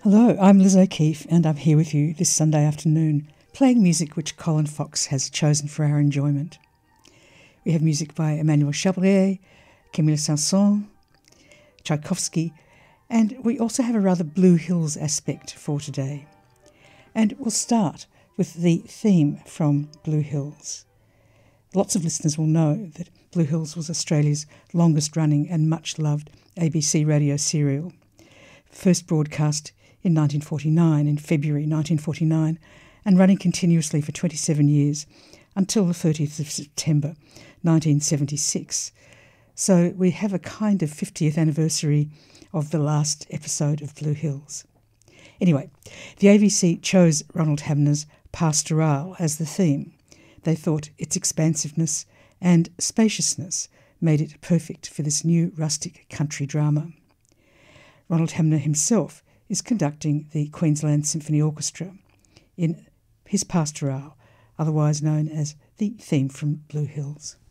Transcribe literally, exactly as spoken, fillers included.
Hello, I'm Liz O'Keefe and I'm here with you this Sunday afternoon, playing music which Colin Fox has chosen for our enjoyment. We have music by Emmanuel Chabrier, Camille Saint-Saëns, Tchaikovsky, and we also have a rather Blue Hills aspect for today. And we'll start with the theme from Blue Hills. Lots of listeners will know that Blue Hills was Australia's longest running and much loved A B C radio serial, first broadcast in nineteen forty-nine, in February nineteen forty-nine, and running continuously for twenty-seven years until the thirtieth of September nineteen seventy-six. So we have a kind of fiftieth anniversary of the last episode of Blue Hills. Anyway, the A B C chose Ronald Hamner's Pastoral as the theme. They thought its expansiveness and spaciousness made it perfect for this new rustic country drama. Ronald Hamner himself is conducting the Queensland Symphony Orchestra in his Pastoral, otherwise known as the theme from Blue Hills.